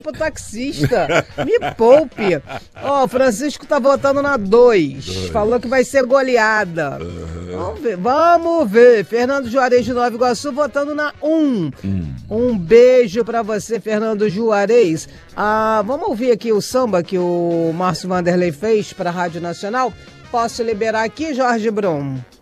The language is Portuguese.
pro taxista. Me poupe. Ó, o Francisco tá votando na 2. Falou que vai ser goleada. Vamos ver. Fernando Juarez de Nova Iguaçu votando na 1. Um beijo pra você, Fernando Juarez. Vamos ouvir aqui o samba que o Márcio Vanderlei fez pra Rádio Nacional. Posso liberar aqui, Jorge Brum?